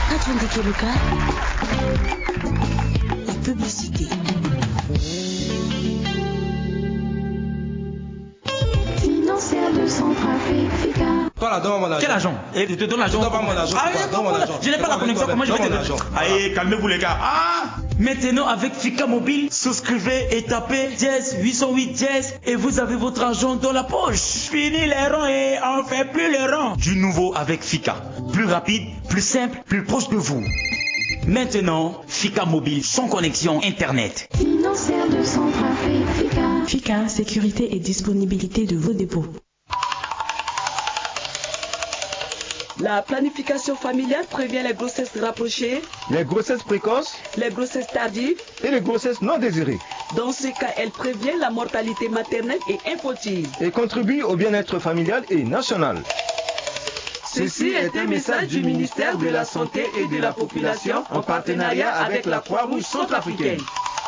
Radio Ndekeluka, la publicité. Financière de Centrafrique. Toi là, donne-moi mon argent. Quel argent? Tu donnes l'argent. Donne pas mon argent. Donne mon argent. Je n'ai pas la connexion. Comment je vais te donner? Allez, calmez-vous les gars. Maintenant, avec Fika Mobile, souscrivez et tapez dièse 808 dièse et vous avez votre argent dans la poche. Fini les rangs et on fait plus les rangs. Du nouveau avec Fika. Plus rapide, plus simple, plus proche de vous. Maintenant, Fika Mobile sans connexion Internet. Financière de Centrafrique. Fika, sécurité et disponibilité de vos dépôts. La planification familiale prévient les grossesses rapprochées, les grossesses précoces, les grossesses tardives et les grossesses non désirées. Dans ce cas, elle prévient la mortalité maternelle et infantile. Et contribue au bien-être familial et national. Ceci est un message du ministère de la Santé et de la Population en partenariat avec la Croix-Rouge centrafricaine.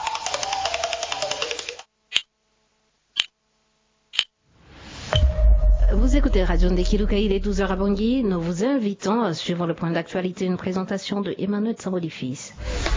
Vous écoutez Radio Ndekeluka, il est 12h à Bangui. Nous vous invitons à suivre le point d'actualité, une présentation de Emmanuel Sambodi-Fils.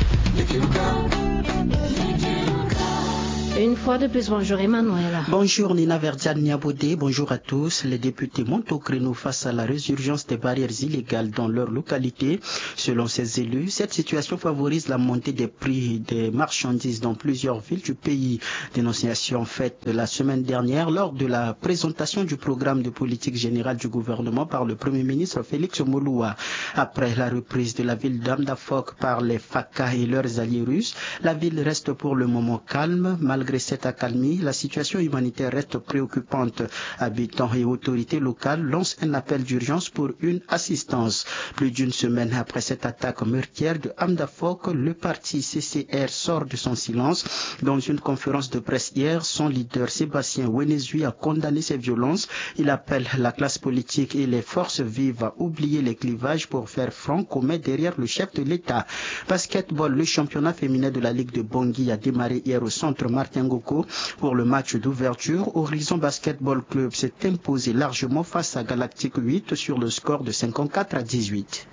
Une fois de plus, bonjour Emmanuel. Bonjour Nina Verdiane Niabodé, bonjour à tous. Les députés montent au créneau face à la résurgence des barrières illégales dans leur localité. Selon ces élus, cette situation favorise la montée des prix des marchandises dans plusieurs villes du pays. Dénonciation faite la semaine dernière lors de la présentation du programme de politique générale du gouvernement par le Premier ministre Félix Moloua. Après la reprise de la ville d'Amdafok par les FACA et leurs alliés russes, la ville reste pour le moment calme. Malgré cette accalmie, la situation humanitaire reste préoccupante. Habitants et autorités locales lancent un appel d'urgence pour une assistance. Plus d'une semaine après cette attaque meurtrière de Amdafok, le parti CCR sort de son silence. Dans une conférence de presse hier, son leader Sébastien Wenezui a condamné ces violences. Il appelle la classe politique et les forces vives à oublier les clivages pour faire front commun derrière le chef de l'État. Basketball, le championnat féminin de la Ligue de Bangui a démarré hier au centre Martin Ngoko. Pour le match d'ouverture, Horizon Basketball Club s'est imposé largement face à Galactique 8 sur le score de 54-18.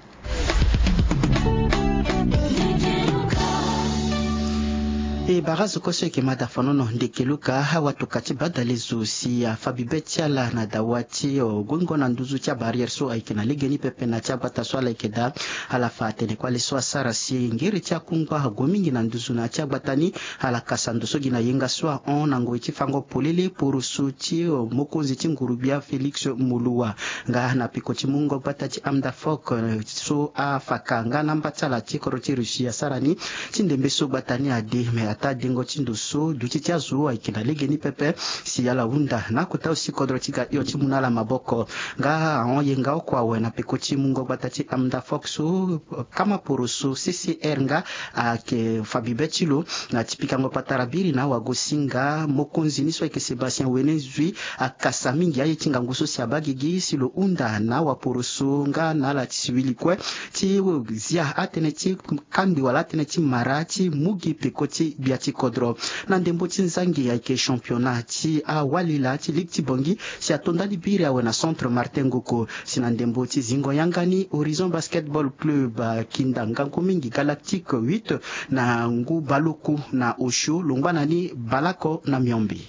E baraza koso ke madafanono Ndekeluka watu katiba dalezo si Fabibet yala na dawati gongo na nduzu cha barrière so aikena ligeni pepe na cha bata swala ikeda ala fatene kwa leso asara si ngiri cha kungwa gomingi na nduzu na cha batani ala kasando so gina yenga swa on nango ichifango polele porusu ti mokonzi tingurubia Felix Moloua nga na piko chimungo batachi Amdafok so afakanga namba chala chikoroti Russia sarani tindembe so batani ade me ata dengo chinduso duchi chazo aikina legeni pepe si yala unda na kuta usi kodro chiga yo chimunala maboko nga onyenga okwa wena peko chimungo batachi Amdafok so kama poruso CCR nga ke Fabibetilo na tipika ngo patarabiri na wagosinga mokonzi niso ke Sebastien Wenezui akasamingi aye chinga nguso si abagigi silo unda na waporuso nga na la tsibili kwe ti zia atene ti kambi wala atene ti marati mugi peko ti biati kodro na ndembo tsinzangi ya ke championnat ti awalila ti Ligue ti Bangui si atonda libiri awe na centre Martin Ngoko sina ndembo ti zingo yangani Horizon Basketball Club kindanga komingi Galactique 8 na ngu Baloko na Osho longwana ni Balako na Miombi.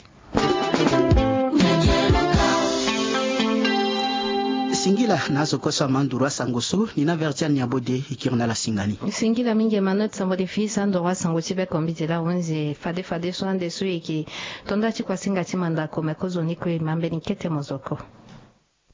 Singila nazo kosa mandura sangoso Nina Verdiane Niabodé ikirna la singani. Singila mingi Emmanuel Sambodi-Fils andora sangosi be kombitela wenze fade so ande so iki tonda chi kwa singa chi manda ko mekozo niko mambe nikete mozoko.